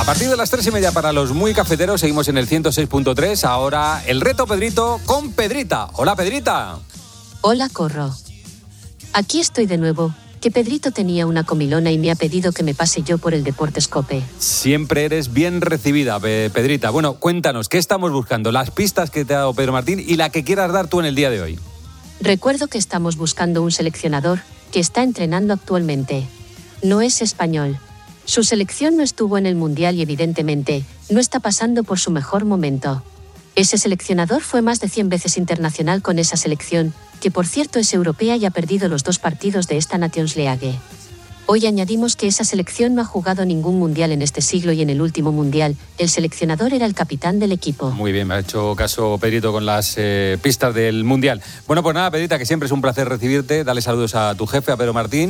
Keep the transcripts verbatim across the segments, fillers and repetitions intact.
partir de las tres y media para los muy cafeteros, seguimos en el ciento seis punto tres. Ahora el reto Pedrito con Pedrita. Hola, Pedrita. Hola, Corro. Aquí estoy de nuevo, que Pedrito tenía una comilona y me ha pedido que me pase yo por el Deportes Cope. Siempre eres bien recibida, Pedrita. Bueno, cuéntanos, ¿qué estamos buscando? Las pistas que te ha dado Pedro Martín y la que quieras dar tú en el día de hoy. Recuerdo que estamos buscando un seleccionador que está entrenando actualmente. No es español. Su selección no estuvo en el Mundial y evidentemente no está pasando por su mejor momento. Ese seleccionador fue más de cien veces internacional con esa selección, que por cierto es europea y ha perdido los dos partidos de esta Nations League. Hoy añadimos que esa selección no ha jugado ningún Mundial en este siglo y en el último Mundial, el seleccionador era el capitán del equipo. Muy bien, me ha hecho caso Pedrito con las eh, pistas del Mundial. Bueno, pues nada, Pedrita, que siempre es un placer recibirte. Dale saludos a tu jefe, a Pedro Martín,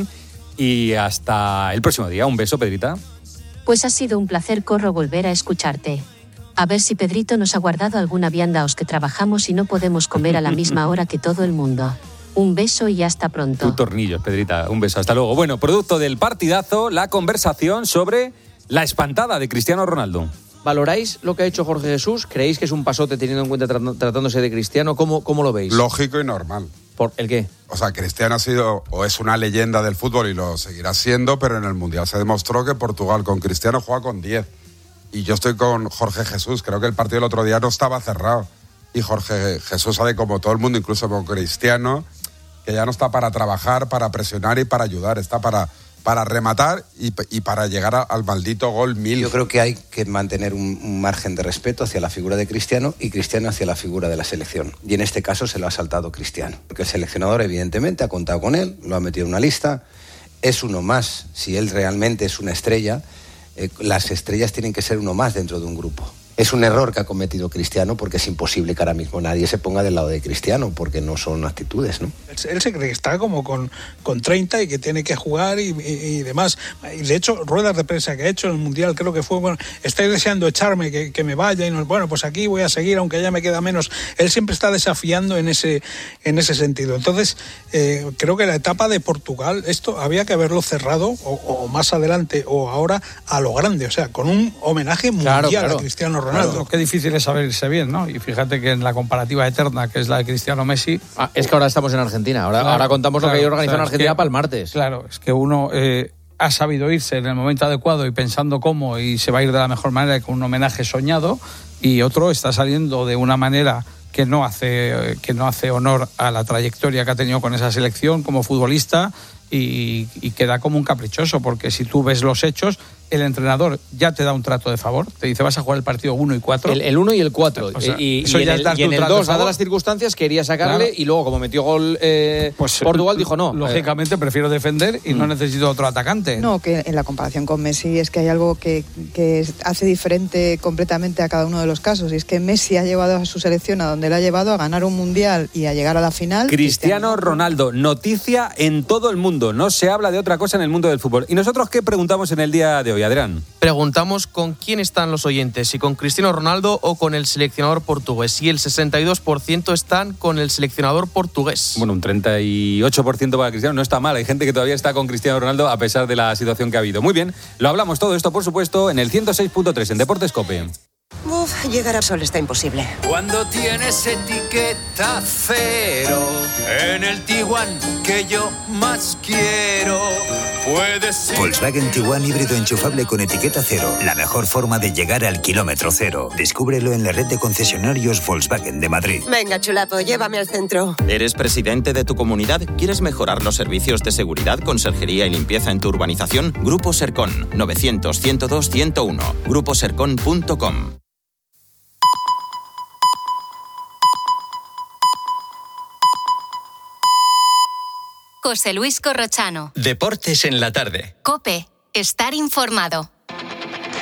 y hasta el próximo día. Un beso, Pedrita. Pues ha sido un placer, Corro, volver a escucharte. A ver si Pedrito nos ha guardado alguna vianda os que trabajamos y no podemos comer a la misma hora que todo el mundo. Un beso y hasta pronto. Tu tornillo, Pedrita. Un beso. Hasta luego. Bueno, producto del partidazo, la conversación sobre la espantada de Cristiano Ronaldo. ¿Valoráis lo que ha hecho Jorge Jesús? ¿Creéis que es un pasote teniendo en cuenta trat- tratándose de Cristiano? ¿Cómo, cómo lo veis? Lógico y normal. ¿Por el qué? O sea, Cristiano ha sido o es una leyenda del fútbol y lo seguirá siendo, pero en el Mundial se demostró que Portugal con Cristiano juega con diez. Y yo estoy con Jorge Jesús. Creo que el partido del otro día no estaba cerrado. Y Jorge Jesús sabe, como todo el mundo, incluso con Cristiano, que ya no está para trabajar, para presionar y para ayudar. Está para, para rematar y, y para llegar a, al maldito gol mil. Yo creo que hay que mantener un, un margen de respeto hacia la figura de Cristiano y Cristiano hacia la figura de la selección. Y en este caso se lo ha saltado Cristiano. Porque el seleccionador, evidentemente, ha contado con él, lo ha metido en una lista. Es uno más, si él realmente es una estrella. Eh, las estrellas tienen que ser uno más dentro de un grupo. Es un error que ha cometido Cristiano porque es imposible que ahora mismo nadie se ponga del lado de Cristiano porque no son actitudes, ¿no? Él, él se cree que está como con, con treinta y que tiene que jugar y, y, y demás. Y de hecho, ruedas de prensa que ha hecho en el Mundial, creo que fue, bueno, estoy deseando echarme, que, que me vaya y no, bueno, pues aquí voy a seguir aunque ya me queda menos. Él siempre está desafiando en ese, en ese sentido. Entonces, eh, creo que la etapa de Portugal, esto había que haberlo cerrado o, o más adelante o ahora a lo grande, o sea, con un homenaje mundial claro, claro. a Cristiano Ronaldo. Claro, qué difícil es saberse bien, ¿no? Y fíjate que en la comparativa eterna, que es la de Cristiano Messi... Ah, es que ahora estamos en Argentina. Ahora, claro, ahora contamos claro, lo que hay organizado claro, en Argentina es que, para el martes. Claro, es que uno eh, ha sabido irse en el momento adecuado y pensando cómo y se va a ir de la mejor manera con un homenaje soñado, y otro está saliendo de una manera que no hace, que no hace honor a la trayectoria que ha tenido con esa selección como futbolista y, y queda como un caprichoso, porque si tú ves los hechos, el entrenador ya te da un trato de favor, te dice vas a jugar el partido uno y cuatro. El uno y el cuatro. O sea, y, eso y ya en es el, y en el dos, dadas las circunstancias, quería sacarle, claro. Y luego, como metió gol eh, pues, Portugal, dijo no. Lógicamente eh. prefiero defender y mm. no necesito otro atacante. No, que en la comparación con Messi es que hay algo que, que hace diferente completamente a cada uno de los casos, y es que Messi ha llevado a su selección a donde le ha llevado, a ganar un mundial y a llegar a la final. Cristiano Ronaldo, noticia en todo el mundo, no se habla de otra cosa en el mundo del fútbol. ¿Y nosotros qué preguntamos en el día de hoy, Adrián? Preguntamos con quién están los oyentes, si con Cristiano Ronaldo o con el seleccionador portugués. Y el sesenta y dos por ciento están con el seleccionador portugués. Bueno, un treinta y ocho por ciento para Cristiano, no está mal. Hay gente que todavía está con Cristiano Ronaldo a pesar de la situación que ha habido. Muy bien, lo hablamos todo esto, por supuesto, en el ciento seis punto tres en Deportes Cope. Uf, llegar a Sol está imposible. Cuando tienes etiqueta cero en el Tiguan que yo más quiero, puedes ir. Volkswagen Tiguan híbrido enchufable con etiqueta cero. La mejor forma de llegar al kilómetro cero. Descúbrelo en la red de concesionarios Volkswagen de Madrid. Venga, chulapo, llévame al centro. ¿Eres presidente de tu comunidad? ¿Quieres mejorar los servicios de seguridad, conserjería y limpieza en tu urbanización? Grupo Sercon, novecientos, ciento dos, ciento uno. grupo sercon punto com. José Luis Corrochano. Deportes en la tarde. COPE. Estar informado.